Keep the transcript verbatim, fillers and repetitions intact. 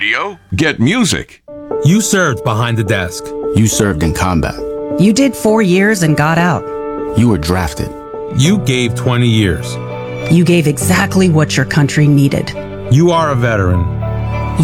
radio. Get music. You served behind the desk. You served in combat. You did four years and got out. You were drafted. You gave twenty years. You gave exactly what your country needed. You are a veteran.